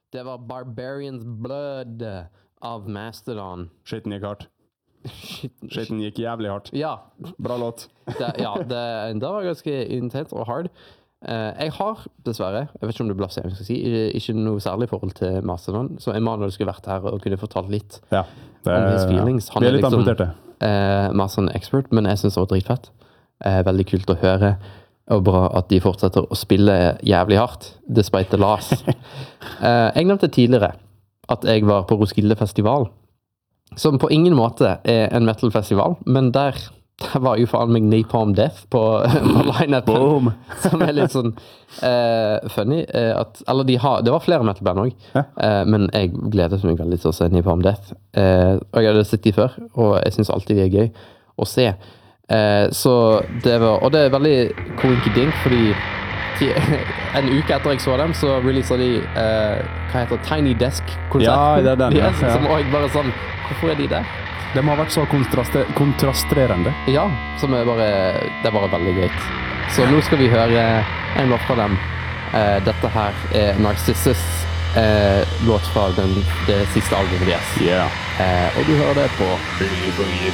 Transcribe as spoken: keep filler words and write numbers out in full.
Det var Barbarian's Blood av Mastodon. Skitten gikk hardt. Skitten, Skitten gikk jævlig hardt. Ja. Bra låt. Det, ja, det, det var ganske intens og hard. Uh, jeg har, dessverre, jeg vet ikke om det blir jeg skal si, ikke noe særlig forhold til Mastodon, så Emanuel skulle vært her og kunne fortalt litt ja, det, om his feelings. Han vi er litt liksom, amputerte. Uh, Mastodon expert, men jeg synes det var dritfett. Uh, veldig kult å høre, og bra at de fortsetter å spille jævlig hardt, despite the loss. uh, jeg nevnte tidligere at jeg var på Roskilde Festival, som på ingen måte er en metal-festival, men der Det var jo faen meg Napalm Death på, på line-upen, som er litt sånn uh, funny. Uh, at, eller de har, det var flere metal-band også, ja. uh, men jeg gledet meg veldig til å se Napalm Death. Uh, og jeg hadde sett de før, og jeg synes alltid de er gøy å se. Uh, så det var, og det er veldig coinkydink, fordi ti, en uke etter jeg så dem, så releaser de, uh, hva heter Tiny Desk-konserten. Ja, det er den. De er, ja. Som også bare sånn, hvorfor er de der? Det må ha vært så kontraste, kontrastrerende. Ja, som er bare, det er bare veldig gøy. Så nå skal vi høre en låt fra dem. Uh, dette her er Narcissus, uh, låt fra den, det siste albumet deres. Yeah. Uh, og du hører det på